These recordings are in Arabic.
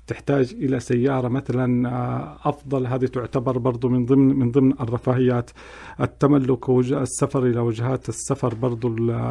تحتاج إلى سيارة مثلا أفضل، هذه تعتبر برضو من ضمن الرفاهيات. التملك السفر إلى وجهات السفر برضو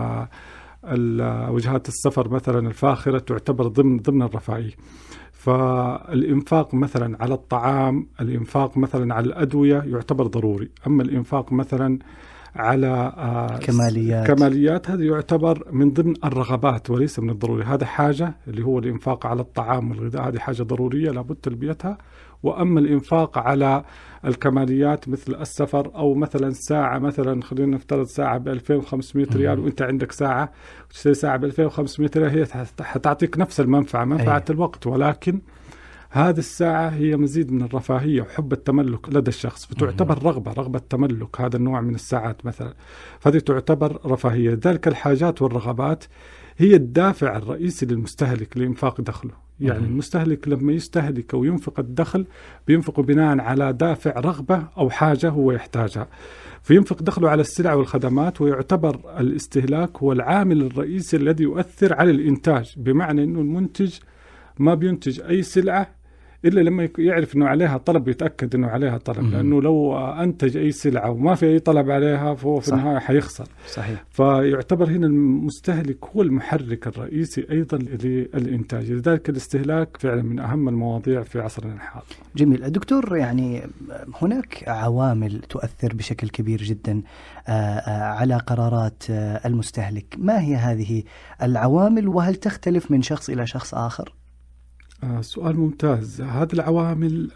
وجهات السفر مثلا الفاخرة تعتبر ضمن الرفاهية. فالإنفاق مثلا على الطعام، الإنفاق مثلا على الأدوية يعتبر ضروري. أما الإنفاق مثلا على كماليات هذا يعتبر من ضمن الرغبات وليس من الضروري. هذا حاجة اللي هو الإنفاق على الطعام والغذاء، هذه حاجة ضرورية لابد تلبيتها. وأما الإنفاق على الكماليات مثل السفر أو مثلا ساعة، مثلا خلينا نفترض ساعة ب2500 ريال وإنت عندك ساعة وتشتري ساعة ب2500 ريال، هي حتعطيك نفس المنفعة، منفعة الوقت، ولكن هذه الساعة هي مزيد من الرفاهية وحب التملك لدى الشخص، فتعتبر رغبة تملك هذا النوع من الساعات مثلا، فهذه تعتبر رفاهية. ذلك الحاجات والرغبات هي الدافع الرئيسي للمستهلك لإنفاق دخله. يعني المستهلك لما يستهلك أو ينفق الدخل بينفق بناء على دافع رغبة أو حاجة هو يحتاجها، فينفق دخله على السلع والخدمات. ويعتبر الاستهلاك هو العامل الرئيسي الذي يؤثر على الإنتاج، بمعنى أنه المنتج ما بينتج أي سلعة إلا لما يعرف أنه عليها طلب، يتأكد أنه عليها طلب. لأنه لو أنتج أي سلعة وما في أي طلب عليها فهو في النهاية حيخسر. صحيح. فيعتبر هنا المستهلك هو المحرك الرئيسي أيضا للإنتاج، لذلك الاستهلاك فعلا من أهم المواضيع في عصرنا الحالي. جميل. دكتور، يعني هناك عوامل تؤثر بشكل كبير جدا على قرارات المستهلك، ما هي هذه العوامل وهل تختلف من شخص إلى شخص آخر؟ سؤال ممتاز. هذه العوامل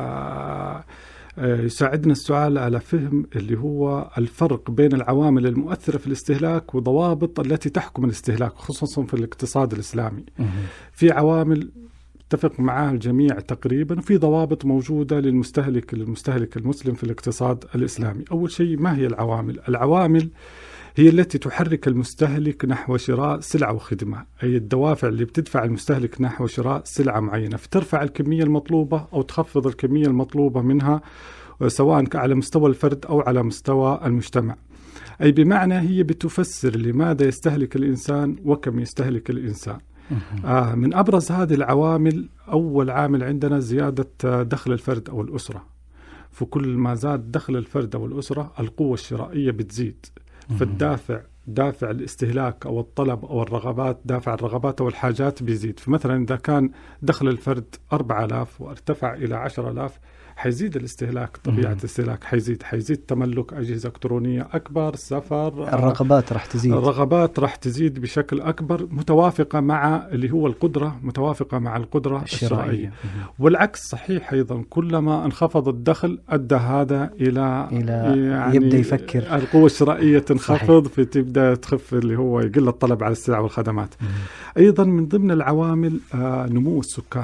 يساعدنا السؤال على فهم اللي هو الفرق بين العوامل المؤثرة في الاستهلاك وضوابط التي تحكم الاستهلاك، خصوصا في الاقتصاد الإسلامي. في عوامل اتفق معها الجميع تقريبا، وفي ضوابط موجودة للمستهلك المسلم في الاقتصاد الإسلامي. أول شيء، ما هي العوامل؟ العوامل هي التي تحرك المستهلك نحو شراء سلعة وخدمة، أي الدوافع اللي بتدفع المستهلك نحو شراء سلعة معينة، فترفع الكمية المطلوبة أو تخفض الكمية المطلوبة منها، سواء على مستوى الفرد أو على مستوى المجتمع. أي بمعنى هي بتفسر لماذا يستهلك الإنسان وكم يستهلك الإنسان. من أبرز هذه العوامل، أول عامل عندنا زيادة دخل الفرد أو الأسرة. فكل ما زاد دخل الفرد أو الأسرة القوة الشرائية بتزيد، فالدافع دافع الاستهلاك أو الطلب أو الرغبات، دافع الرغبات أو الحاجات بيزيد. فمثلا إذا كان دخل الفرد 4000 وارتفع إلى 10000 حيزيد الاستهلاك، طبيعة الاستهلاك حيزيد تملك أجهزة إلكترونية أكبر، سفر، الرغبات راح تزيد بشكل أكبر، متوافقة مع اللي هو متوافقة مع القدرة الشرائية. والعكس صحيح أيضا، كلما انخفض الدخل أدى هذا إلى يعني يبدأ يفكر القوة الشرائية تنخفض، فتبدأ تخف اللي هو يقل الطلب على السلع والخدمات. أيضا من ضمن العوامل نمو السكان.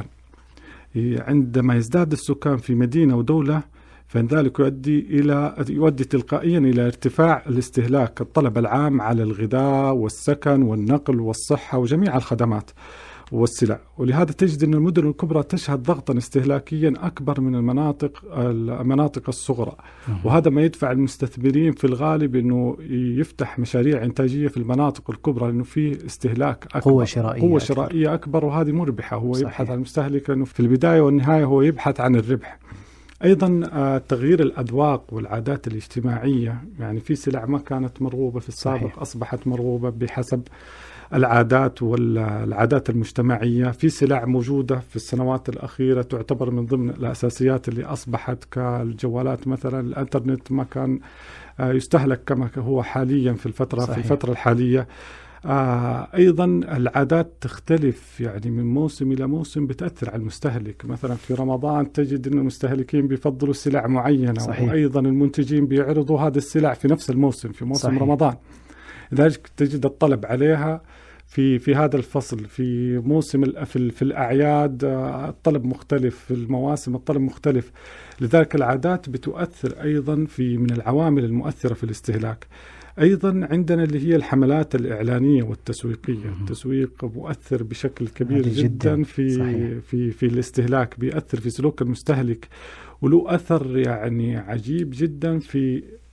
عندما يزداد السكان في مدينة ودولة فإن ذلك يؤدي تلقائيا إلى ارتفاع الاستهلاك، الطلب العام على الغذاء والسكن والنقل والصحة وجميع الخدمات والسلع. ولهذا تجد أن المدن الكبرى تشهد ضغطا استهلاكيا أكبر من المناطق الصغرى، وهذا ما يدفع المستثمرين في الغالب أنه يفتح مشاريع إنتاجية في المناطق الكبرى، لأنه فيه استهلاك أكبر، قوة شرائية أكبر، وهذه مربحة. هو يبحث عن المستهلك لأنه في البداية والنهاية هو يبحث عن الربح. أيضا تغيير الأذواق والعادات الاجتماعية، يعني في سلع ما كانت مرغوبة في السابق أصبحت مرغوبة بحسب العادات والعادات المجتمعية. في سلع موجودة في السنوات الأخيرة تعتبر من ضمن الأساسيات اللي أصبحت كالجوالات مثلا، الإنترنت ما كان يستهلك كما هو حاليا في الفترة الحالية. أيضا العادات تختلف، يعني من موسم إلى موسم بتأثر على المستهلك. مثلا في رمضان تجد أن المستهلكين بيفضلوا سلع معينة، وأيضا المنتجين بيعرضوا هذه السلع في نفس الموسم، في موسم رمضان، لذلك تجد الطلب عليها في هذا الفصل. في موسم في الأعياد الطلب مختلف، في المواسم الطلب مختلف. لذلك العادات بتؤثر أيضا من العوامل المؤثرة في الاستهلاك. أيضا عندنا اللي هي الحملات الإعلانية والتسويقية. التسويق مؤثر بشكل كبير جدا في الاستهلاك، بيأثر في سلوك المستهلك، وله أثر يعني عجيب جدا في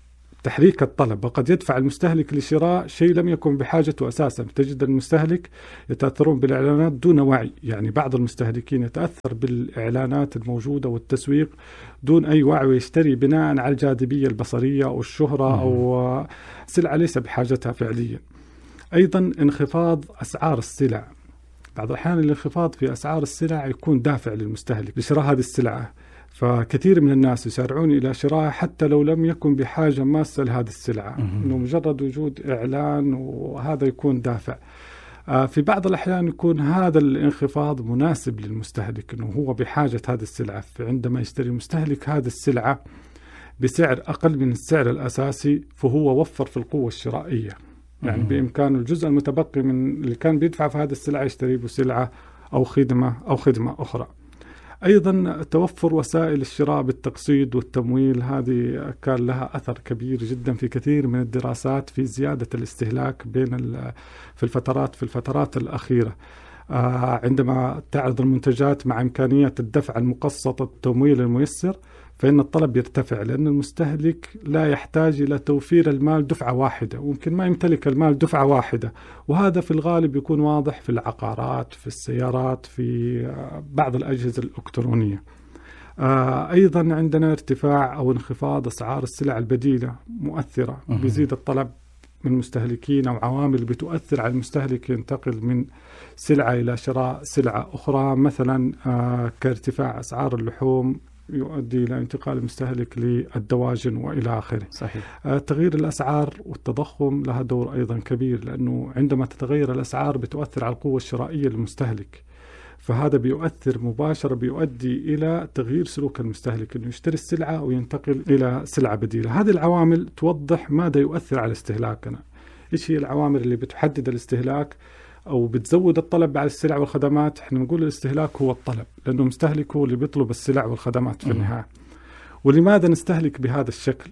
تحريك الطلب، وقد يدفع المستهلك لشراء شيء لم يكن بحاجته أساسا. تجد المستهلك يتأثرون بالإعلانات دون وعي، يعني بعض المستهلكين يتأثر بالإعلانات الموجودة والتسويق دون أي وعي، ويشتري بناء على الجاذبية البصرية أو الشهرة أو سلعة ليس بحاجتها فعليا. أيضا انخفاض أسعار السلع، بعض الأحيان الانخفاض في أسعار السلع يكون دافع للمستهلك لشراء هذه السلعة، فكثير من الناس يسارعون إلى شرائها حتى لو لم يكن بحاجة ماسة لهذه السلعة، إنه مجرد وجود إعلان وهذا يكون دافع. في بعض الأحيان يكون هذا الانخفاض مناسب للمستهلك، إنه هو بحاجة هذه السلعة، فعندما يشتري المستهلك هذه السلعة بسعر أقل من السعر الأساسي فهو وفر في القوة الشرائية، يعني بإمكانه الجزء المتبقي من اللي كان بيدفع في هذه السلعة يشتري له سلعة أو خدمة أخرى. أيضا توفر وسائل الشراء بالتقسيط والتمويل، هذه كان لها أثر كبير جدا في كثير من الدراسات في زيادة الاستهلاك في الفترات الأخيرة. عندما تعرض المنتجات مع إمكانية الدفع المقسط التمويل الميسر فإن الطلب يرتفع، لأن المستهلك لا يحتاج إلى توفير المال دفعة واحدة، وممكن ما يمتلك المال دفعة واحدة، وهذا في الغالب يكون واضح في العقارات، في السيارات، في بعض الأجهزة الإلكترونية. أيضا عندنا ارتفاع أو انخفاض أسعار السلع البديلة مؤثرة، بيزيد الطلب من المستهلكين أو عوامل بتؤثر على المستهلك ينتقل من سلعة إلى شراء سلعة أخرى، مثلا كارتفاع أسعار اللحوم يؤدي إلى انتقال المستهلك للدواجن وإلى آخره. صحيح. تغيير الأسعار والتضخم لها دور أيضا كبير، لأنه عندما تتغير الأسعار بتؤثر على القوة الشرائية للمستهلك، فهذا بيؤثر مباشرة، بيؤدي إلى تغيير سلوك المستهلك إنه يشتري السلعة وينتقل إلى سلعة بديلة. هذه العوامل توضح ماذا يؤثر على استهلاكنا. إيش هي العوامل اللي بتحدد الاستهلاك أو بتزود الطلب على السلع والخدمات؟ إحنا نقول الاستهلاك هو الطلب، لأنه المستهلك هو اللي بيطلب السلع والخدمات في النهاية. ولماذا نستهلك بهذا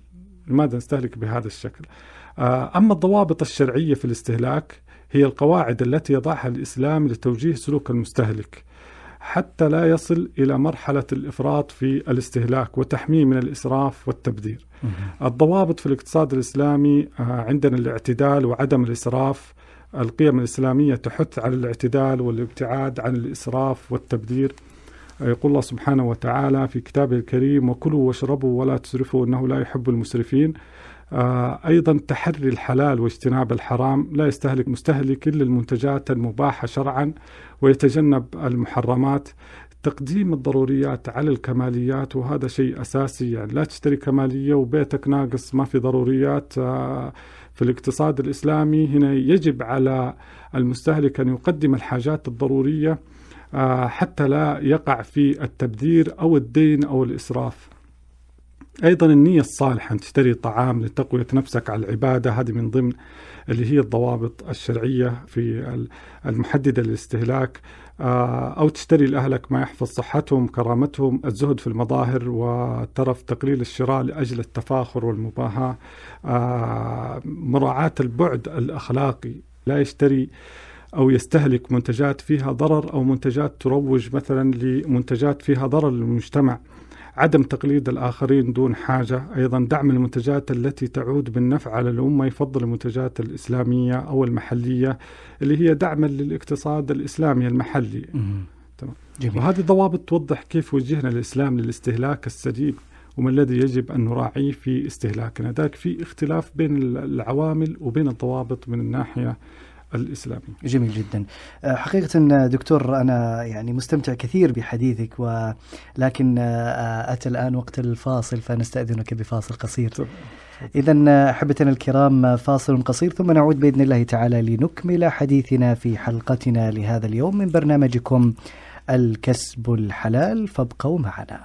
الشكل؟ أما الضوابط الشرعية في الاستهلاك هي القواعد التي يضعها الإسلام لتوجيه سلوك المستهلك حتى لا يصل إلى مرحلة الإفراط في الاستهلاك وتحميه من الإسراف والتبذير. الضوابط في الاقتصاد الإسلامي عندنا الاعتدال وعدم الإسراف. القيم الإسلامية تحث على الاعتدال والابتعاد عن الإسراف والتبذير. يقول الله سبحانه وتعالى في كتابه الكريم: وكلوا واشربوا ولا تسرفوا إنه لا يحب المسرفين. أيضا تحري الحلال واجتناب الحرام، لا يستهلك مستهلك إلا المنتجات المباحة شرعا ويتجنب المحرمات. تقديم الضروريات على الكماليات، وهذا شيء أساسي، يعني لا تشتري كمالية وبيتك ناقص ما في ضروريات. في الاقتصاد الإسلامي هنا يجب على المستهلك أن يقدم الحاجات الضرورية حتى لا يقع في التبذير أو الدين أو الإسراف. أيضا النية الصالحة، أن تشتري طعام لتقوية نفسك على العبادة، هذه من ضمن اللي هي الضوابط الشرعية في المحددة للاستهلاك. أو تشتري لأهلك ما يحفظ صحتهم كرامتهم. الزهد في المظاهر وترف تقليل الشراء لأجل التفاخر والمباهاة. مراعاة البعد الأخلاقي، لا يشتري أو يستهلك منتجات فيها ضرر أو منتجات تروج مثلا لمنتجات فيها ضرر للمجتمع. عدم تقليد الآخرين دون حاجة. أيضا دعم المنتجات التي تعود بالنفع على الأمة، يفضل المنتجات الإسلامية أو المحلية اللي هي دعما للاقتصاد الإسلامي المحلي. تمام. وهذه ضوابط توضح كيف وجهنا الإسلام للاستهلاك السليم وما الذي يجب أن نراعيه في استهلاكنا. ذاك في اختلاف بين العوامل وبين الضوابط من الناحية الإسلامي. جميل جدا. حقيقة دكتور أنا يعني مستمتع كثير بحديثك، ولكن أتى الآن وقت الفاصل، فنستأذنك بفاصل قصير. إذن أحبتنا الكرام، فاصل قصير ثم نعود بإذن الله تعالى لنكمل حديثنا في حلقتنا لهذا اليوم من برنامجكم الكسب الحلال، فابقوا معنا.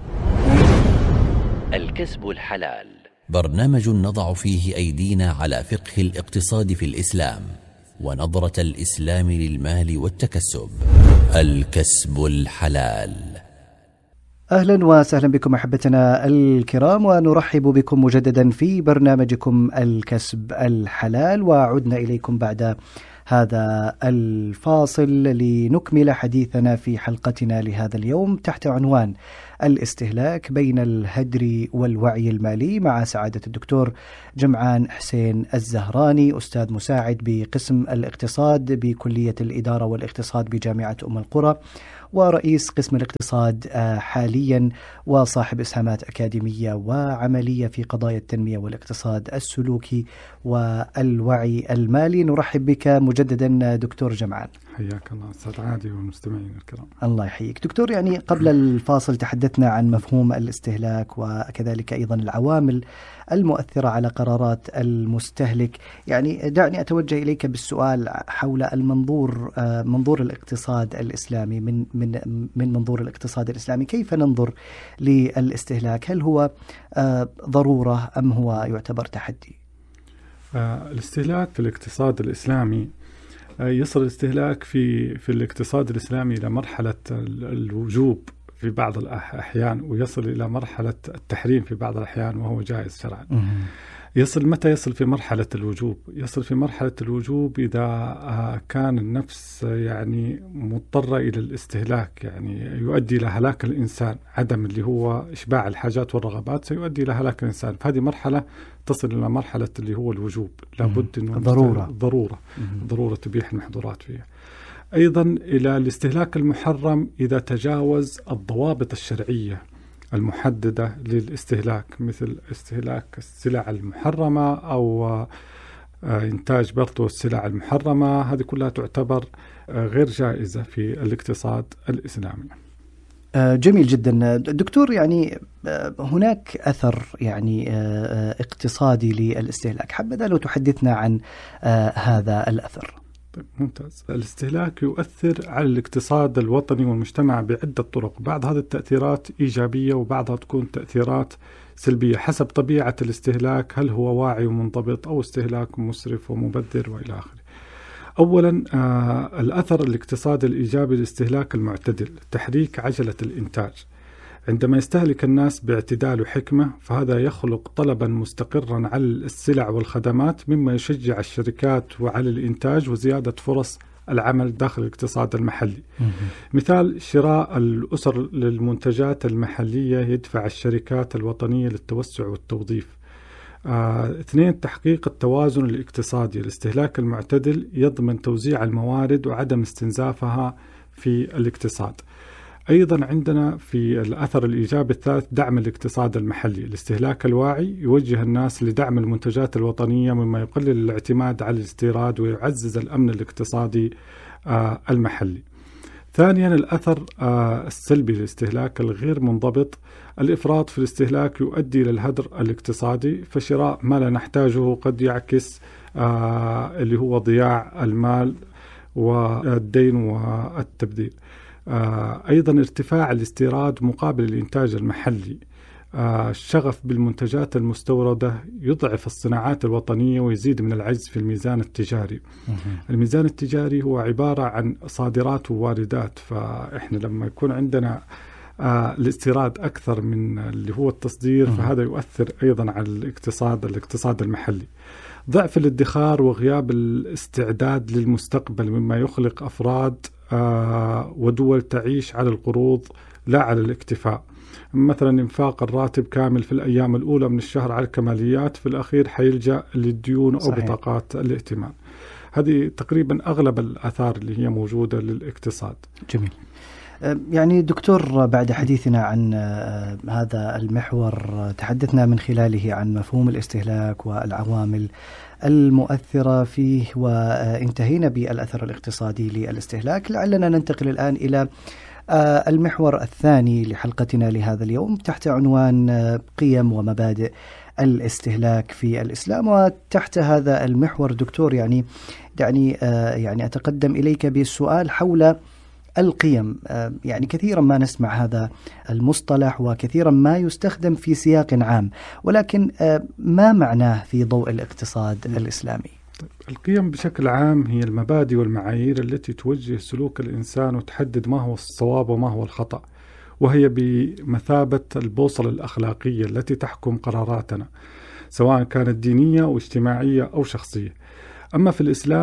الكسب الحلال، برنامج نضع فيه أيدينا على فقه الاقتصاد في الإسلام ونظرة الإسلام للمال والتكسب. الكسب الحلال. أهلا وسهلا بكم أحبتنا الكرام، ونرحب بكم مجددا في برنامجكم الكسب الحلال، وعدنا إليكم بعد هذا الفاصل لنكمل حديثنا في حلقتنا لهذا اليوم تحت عنوان الاستهلاك بين الهدر والوعي المالي مع سعادة الدكتور جمعان حسين الزهراني، أستاذ مساعد بقسم الاقتصاد بكلية الإدارة والاقتصاد بجامعة أم القرى، ورئيس قسم الاقتصاد حاليا، وصاحب إسهامات أكاديمية وعملية في قضايا التنمية والاقتصاد السلوكي والوعي المالي. نرحب بك مجددا دكتور جمعان. حياك الله أستاذ عادي والمستمعين الكرام. الله يحييك دكتور. يعني قبل الفاصل تحدثنا عن مفهوم الاستهلاك وكذلك أيضا العوامل المؤثرة على قرارات المستهلك. يعني دعني أتوجه إليك بالسؤال حول منظور الاقتصاد الإسلامي. من منظور الاقتصاد الإسلامي كيف ننظر للاستهلاك؟ هل هو ضرورة أم هو يعتبر تحدي؟ الاستهلاك في الاقتصاد الإسلامي يصل الاستهلاك في الاقتصاد الإسلامي إلى مرحلة الوجوب في بعض الأحيان، ويصل إلى مرحلة التحريم في بعض الأحيان وهو جائز شرعا. متى يصل في مرحلة الوجوب؟ يصل في مرحلة الوجوب إذا كان النفس يعني مضطرة إلى الاستهلاك، يعني يؤدي إلى هلاك الإنسان. عدم اللي هو إشباع الحاجات والرغبات سيؤدي إلى هلاك الإنسان، فهذه مرحلة تصل إلى مرحلة اللي هو الوجوب، لابد أنه ضرورة تبيح المحظورات فيها. أيضا إلى الاستهلاك المحرم إذا تجاوز الضوابط الشرعية المحددة للاستهلاك، مثل استهلاك السلع المحرمة أو إنتاج برضو السلع المحرمة، هذه كلها تعتبر غير جائزة في الاقتصاد الإسلامي. جميل جدا دكتور. يعني هناك أثر يعني اقتصادي للاستهلاك، حبذا لو تحدثنا عن هذا الأثر. ممتاز. الاستهلاك يؤثر على الاقتصاد الوطني والمجتمع بعدة طرق، بعض هذه التأثيرات إيجابية وبعضها تكون تأثيرات سلبية حسب طبيعة الاستهلاك، هل هو واعي ومنضبط أو استهلاك مسرف ومبذر وإلى آخره. أولا الأثر الاقتصادي الإيجابي للاستهلاك المعتدل، تحريك عجلة الإنتاج. عندما يستهلك الناس باعتدال وحكمة فهذا يخلق طلبا مستقرا على السلع والخدمات، مما يشجع الشركات وعلى الإنتاج وزيادة فرص العمل داخل الاقتصاد المحلي. مثال شراء الأسر للمنتجات المحلية يدفع الشركات الوطنية للتوسع والتوظيف. 2 تحقيق التوازن الاقتصادي. الاستهلاك المعتدل يضمن توزيع الموارد وعدم استنزافها في الاقتصاد. أيضا عندنا في الأثر الإيجابي الثالث دعم الاقتصاد المحلي. الاستهلاك الواعي يوجه الناس لدعم المنتجات الوطنية، مما يقلل الاعتماد على الاستيراد ويعزز الأمن الاقتصادي المحلي. ثانيا الأثر السلبي للاستهلاك الغير منضبط. الإفراط في الاستهلاك يؤدي إلى الهدر الاقتصادي، فشراء ما لا نحتاجه قد يعكس اللي هو ضياع المال والدين والتبذير. أيضا ارتفاع الاستيراد مقابل الإنتاج المحلي. الشغف بالمنتجات المستوردة يضعف الصناعات الوطنية ويزيد من العجز في الميزان التجاري. الميزان التجاري هو عبارة عن صادرات وواردات، فإحنا لما يكون عندنا الاستيراد أكثر من اللي هو التصدير فهذا يؤثر أيضا على الاقتصاد المحلي. ضعف الادخار وغياب الاستعداد للمستقبل، مما يخلق أفراد ودول تعيش على القروض لا على الاكتفاء. مثلا انفاق الراتب كامل في الأيام الأولى من الشهر على الكماليات، في الأخير حيلجأ للديون أو بطاقات الائتمان. هذه تقريبا أغلب الآثار اللي هي موجودة للاقتصاد. جميل. يعني دكتور بعد حديثنا عن هذا المحور تحدثنا من خلاله عن مفهوم الاستهلاك والعوامل المؤثرة فيه، وانتهينا بالأثر الاقتصادي للاستهلاك. لعلنا ننتقل الآن إلى المحور الثاني لحلقتنا لهذا اليوم تحت عنوان قيم ومبادئ الاستهلاك في الإسلام. وتحت هذا المحور دكتور يعني أتقدم إليك بالسؤال حول القيم. يعني كثيرا ما نسمع هذا المصطلح وكثيرا ما يستخدم في سياق عام، ولكن ما معناه في ضوء الاقتصاد الإسلامي؟ القيم بشكل عام هي المبادئ والمعايير التي توجه سلوك الإنسان وتحدد ما هو الصواب وما هو الخطأ، وهي بمثابة البوصلة الأخلاقية التي تحكم قراراتنا سواء كانت دينية أو اجتماعية أو شخصية. أما في الإسلام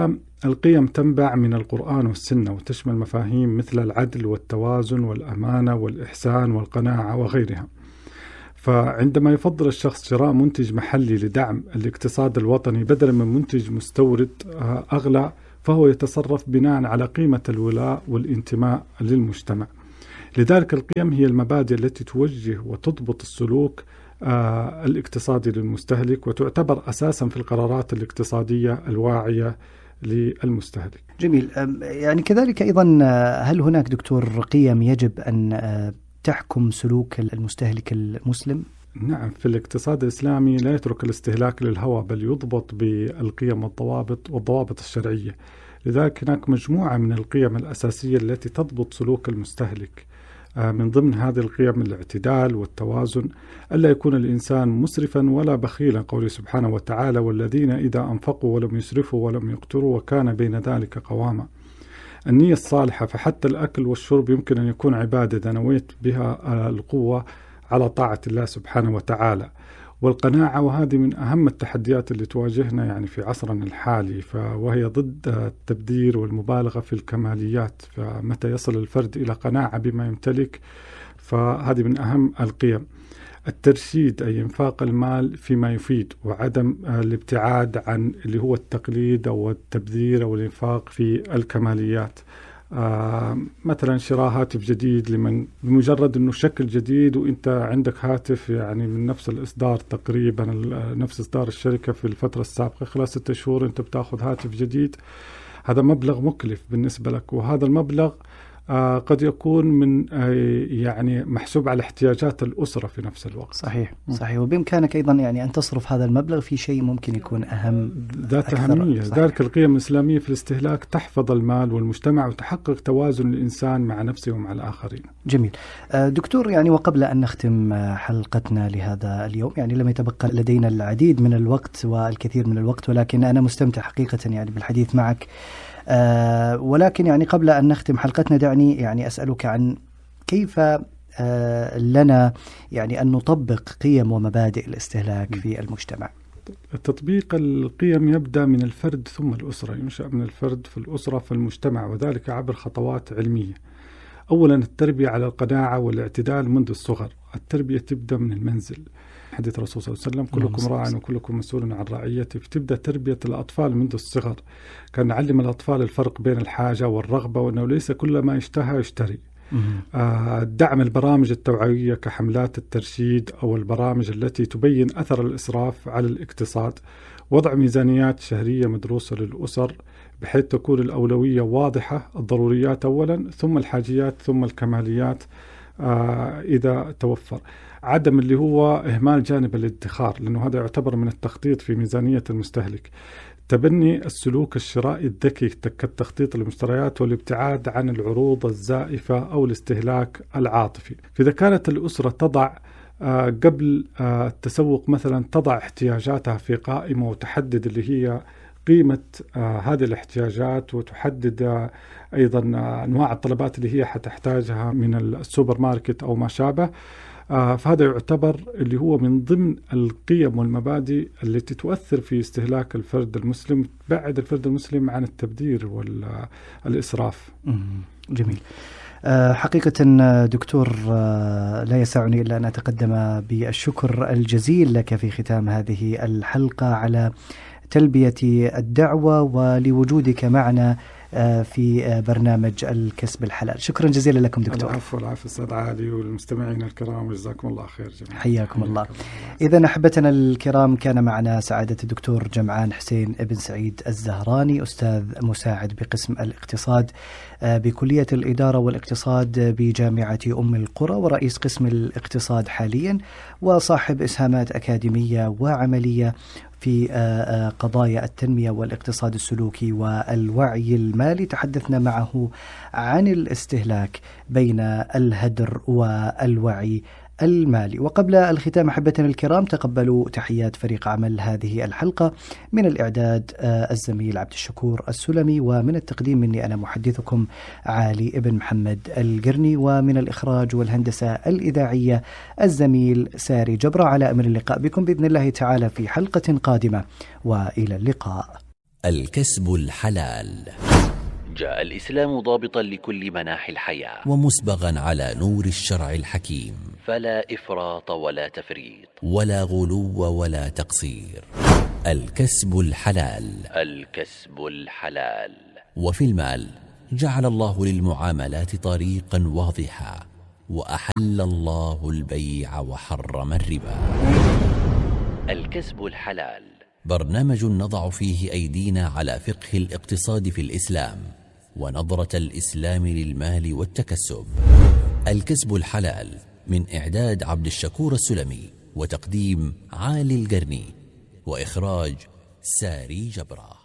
القيم تنبع من القرآن والسنة وتشمل مفاهيم مثل العدل والتوازن والأمانة والإحسان والقناعة وغيرها. فعندما يفضل الشخص شراء منتج محلي لدعم الاقتصاد الوطني بدلا من منتج مستورد أغلى، فهو يتصرف بناء على قيمة الولاء والانتماء للمجتمع. لذلك القيم هي المبادئ التي توجه وتضبط السلوك الاقتصادي للمستهلك، وتعتبر أساسا في القرارات الاقتصادية الواعية للمستهلك. جميل. يعني كذلك أيضا هل هناك دكتور قيم يجب أن تحكم سلوك المستهلك المسلم؟ نعم، في الاقتصاد الإسلامي لا يترك الاستهلاك للهوى، بل يضبط بالقيم والضوابط الشرعية. لذلك هناك مجموعة من القيم الأساسية التي تضبط سلوك المستهلك. من ضمن هذه القيم الاعتدال والتوازن، ألا يكون الإنسان مسرفا ولا بخيلا، قوله سبحانه وتعالى: والذين إذا أنفقوا ولم يسرفوا ولم يقتروا وكان بين ذلك قواما. النية الصالحة، فحتى الأكل والشرب يمكن أن يكون عبادة إذا نويت بها القوة على طاعة الله سبحانه وتعالى. والقناعة، وهذه من أهم التحديات اللي تواجهنا يعني في عصرنا الحالي، وهي ضد التبذير والمبالغة في الكماليات. فمتى يصل الفرد إلى قناعة بما يمتلك، فهذه من أهم القيم. الترشيد، أي إنفاق المال فيما يفيد، وعدم الابتعاد عن اللي هو التقليد أو التبذير أو الإنفاق في الكماليات. مثلا شراء هاتف جديد لمن بمجرد أنه شكل جديد وإنت عندك هاتف يعني من نفس الإصدار تقريبا، نفس إصدار الشركة في الفترة السابقة، خلال 6 شهور أنت بتأخذ هاتف جديد. هذا مبلغ مكلف بالنسبة لك، وهذا المبلغ قد يكون من يعني محسوب على احتياجات الأسرة في نفس الوقت. صحيح. وبإمكانك أيضا يعني أن تصرف هذا المبلغ في شيء ممكن يكون أهم، ذات أهمية. ذلك القيم الإسلامية في الاستهلاك تحفظ المال والمجتمع وتحقق توازن الإنسان مع نفسه ومع الآخرين. جميل. دكتور، يعني وقبل أن نختم حلقتنا لهذا اليوم، يعني لم يتبقى لدينا العديد من الوقت والكثير من الوقت، ولكن أنا مستمتع حقيقة يعني بالحديث معك. ولكن يعني قبل أن نختم حلقتنا دعني يعني أسألك عن كيف لنا يعني أن نطبق قيم ومبادئ الاستهلاك في المجتمع. تطبيق القيم يبدأ من الفرد ثم الأسرة، ينشأ من الفرد في الأسرة في المجتمع، وذلك عبر خطوات علمية. أولا التربية على القناعة والاعتدال منذ الصغر. التربية تبدأ من المنزل. حديث الرسول صلى الله عليه وسلم: كلكم راع وكلكم مسؤول عن رعيته. فتبدأ تربية الأطفال منذ الصغر. كان نعلم الأطفال الفرق بين الحاجة والرغبة، وأنه ليس كل ما يشتهى يشتري. دعم البرامج التوعوية كحملات الترشيد أو البرامج التي تبين أثر الإسراف على الاقتصاد. وضع ميزانيات شهرية مدروسة للأسر بحيث تكون الأولوية واضحة، الضروريات أولا ثم الحاجيات ثم الكماليات إذا توفر. عدم اللي هو إهمال جانب الادخار، لأنه هذا يعتبر من التخطيط في ميزانية المستهلك. تبني السلوك الشرائي الذكي كالتخطيط للمشتريات والابتعاد عن العروض الزائفة أو الاستهلاك العاطفي. فإذا كانت الأسرة تضع قبل التسوق مثلا تضع احتياجاتها في قائمة وتحدد اللي هي قيمة هذه الاحتياجات، وتحدد أيضا أنواع الطلبات اللي هي حتحتاجها من السوبر ماركت أو ما شابه، فهذا يعتبر اللي هو من ضمن القيم والمبادئ التي تؤثر في استهلاك الفرد المسلم، تبعد الفرد المسلم عن التبذير والإسراف. جميل. حقيقة دكتور لا يسعني إلا أن أتقدم بالشكر الجزيل لك في ختام هذه الحلقة على تلبية الدعوة ولوجودك معنا في برنامج الكسب الحلال. شكرا جزيلا لكم دكتور. العفو أستاذ علي والمستمعين الكرام، وجزاكم الله خير جميعا. حياكم الله. إذا أحبتنا الكرام، كان معنا سعادة الدكتور جمعان حسين ابن سعيد الزهراني، أستاذ مساعد بقسم الاقتصاد بكلية الإدارة والاقتصاد بجامعة أم القرى، ورئيس قسم الاقتصاد حاليا، وصاحب إسهامات أكاديمية وعملية في قضايا التنمية والاقتصاد السلوكي والوعي المالي. تحدثنا معه عن الاستهلاك بين الهدر والوعي المالي. وقبل الختام أحبتنا الكرام، تقبلوا تحيات فريق عمل هذه الحلقة، من الإعداد الزميل عبد الشكور السلمي، ومن التقديم مني أنا محدثكم علي ابن محمد القرني، ومن الإخراج والهندسة الإذاعية الزميل ساري جبرة. على أمر اللقاء بكم بإذن الله تعالى في حلقة قادمة، وإلى اللقاء. الكسب الحلال. جاء الإسلام ضابطا لكل مناحي الحياة ومسبغا على نور الشرع الحكيم، فلا إفراط ولا تفريط ولا غلو ولا تقصير. الكسب الحلال. الكسب الحلال. وفي المال جعل الله للمعاملات طريقا واضحا، وأحل الله البيع وحرم الربا. الكسب الحلال برنامج نضع فيه أيدينا على فقه الاقتصاد في الإسلام ونظرة الإسلام للمال والتكسب. الكسب الحلال من إعداد عبد الشكور السلمي وتقديم عالي القرني وإخراج ساري جبرة.